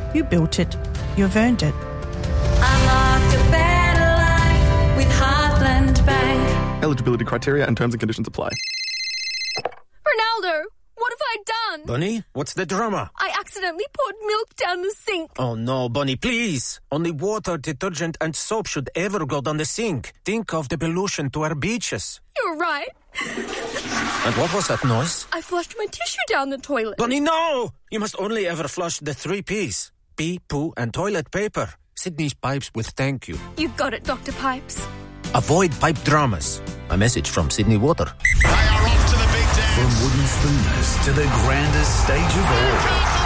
You built it. You've earned it. Unlock a better life with Heartland Bank. Eligibility criteria and terms and conditions apply. Ronaldo, what have I done? Bunny, what's the drama? I accidentally poured milk down the sink. Oh no, Bunny, please. Only water, detergent and soap should ever go down the sink. Think of the pollution to our beaches. You're right. And what was that noise? I flushed my tissue down the toilet. Bunny, no! You must only ever flush the 3 Ps. Pee, poo and toilet paper. Sydney's Pipes will thank you. You got it, Dr. Pipes. Avoid pipe dramas. A message from Sydney Water. They are off to the big dance. From wooden spooners to the grandest stage of all.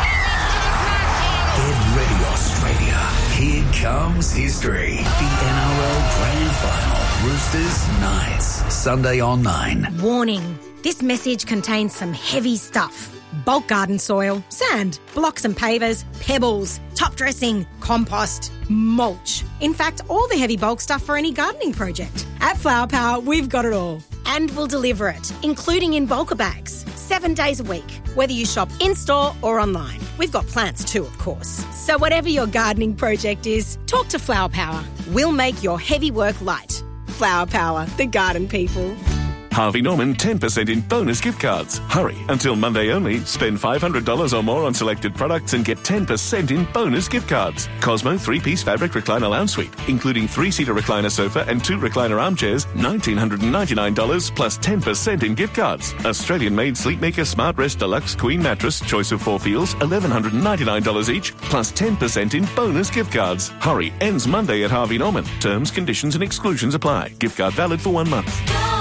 Get ready, Australia. Here comes history. The NRL Grand Final. Roosters Knights. Sunday on 9. Warning. This message contains some heavy stuff. Bulk garden soil, sand, blocks and pavers, pebbles, top dressing, compost, mulch. In fact, all the heavy bulk stuff for any gardening project. At Flower Power, we've got it all. And we'll deliver it, including in bulker bags, 7 days a week, whether you shop in-store or online. We've got plants too, of course. So whatever your gardening project is, talk to Flower Power. We'll make your heavy work light. Flower Power, the garden people. Harvey Norman 10% in bonus gift cards. Hurry, until Monday only. Spend $500 or more on selected products and get 10% in bonus gift cards. Cosmo 3-piece fabric recliner lounge suite, including 3-seater recliner sofa and 2 recliner armchairs, $1,999 plus 10% in gift cards. Australian-made Sleepmaker Smart Rest Deluxe Queen Mattress, choice of 4 feels, $1,199 each, plus 10% in bonus gift cards. Hurry, ends Monday at Harvey Norman. Terms, conditions and exclusions apply. Gift card valid for 1 month.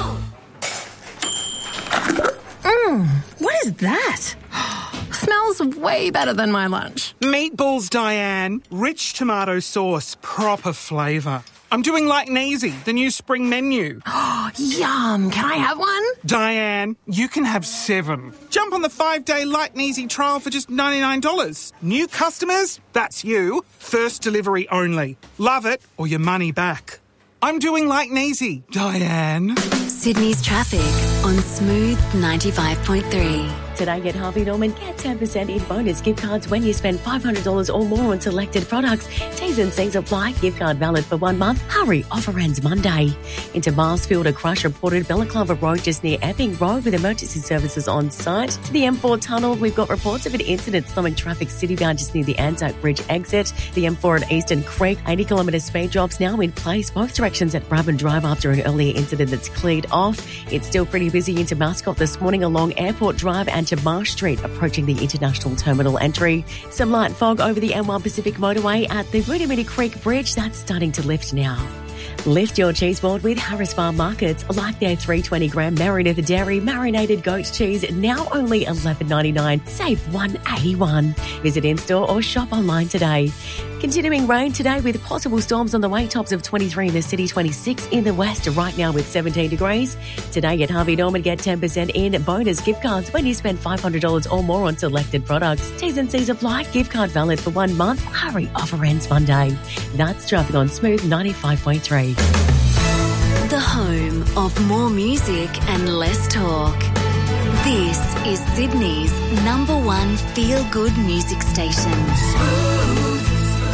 What is that? Smells way better than my lunch. Meatballs, Diane. Rich tomato sauce, proper flavour. I'm doing like and easy, the new spring menu. Yum. Can I have one? Diane, you can have 7. Jump on the 5-day light and easy trial for just $99. New customers? That's you. First delivery only. Love it or your money back. I'm doing light and easy, Diane. Sydney's traffic on Smooth 95.3. Today at Harvey Norman, get 10% in bonus gift cards when you spend $500 or more on selected products. T's and C's apply. Gift card valid for 1 month. Hurry, offer ends Monday. Into Marsfield, a crash reported Balaclava Road just near Epping Road with emergency services on site. To the M4 tunnel, we've got reports of an incident slowing traffic citybound just near the Anzac Bridge exit. The M4 at Eastern Creek, 80km speed drops now in place both directions at Brabham Drive after an earlier incident that's cleared off. It's still pretty busy into Mascot this morning along Airport Drive and to Marsh Street approaching the International Terminal entry. Some light fog over the M1 Pacific motorway at the Wootamini Creek Bridge. That's starting to lift now. Lift your cheese board with Harris Farm Markets, like their 320-gram Marinated Dairy marinated goat cheese, now only $11.99, save $1.81. Visit in-store or shop online today. Continuing rain today with possible storms on the way, tops of 23 in the city, 26 in the west, right now with 17 degrees. Today at Harvey Norman, get 10% in bonus gift cards when you spend $500 or more on selected products. T's and C's apply. Gift card valid for 1 month. Hurry, offer ends Monday. That's traffic on Smooth 95.3. The home of more music and less talk. This is Sydney's #1 feel-good music station. Smooth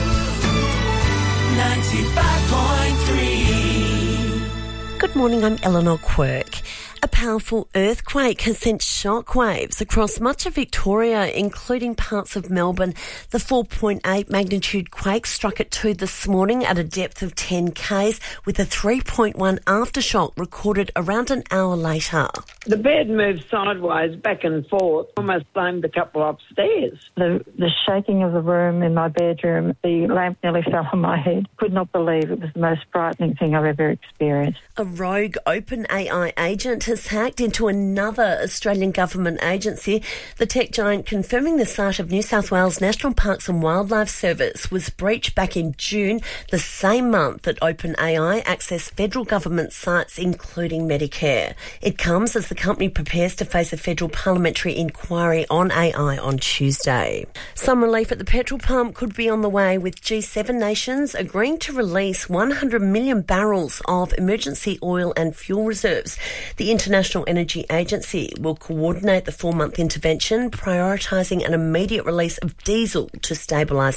95.3. Good morning, I'm Eleanor Quirk. A powerful earthquake has sent shockwaves across much of Victoria, including parts of Melbourne. The 4.8 magnitude quake struck at 2 this morning at a depth of 10 k's, with a 3.1 aftershock recorded around an hour later. The bed moved sideways, back and forth, almost blamed the couple upstairs. The shaking of the room in my bedroom, the lamp nearly fell on my head. Could not believe it was the most frightening thing I've ever experienced. A rogue OpenAI agent has hacked into another Australian government agency. The tech giant confirming the site of New South Wales National Parks and Wildlife Service was breached back in June, the same month that OpenAI accessed federal government sites, including Medicare. It comes as the company prepares to face a federal parliamentary inquiry on AI on Tuesday. Some relief at the petrol pump could be on the way, with G7 nations agreeing to release 100 million barrels of emergency oil and fuel reserves. The International Energy Agency will coordinate the 4-month intervention, prioritising an immediate release of diesel to stabilise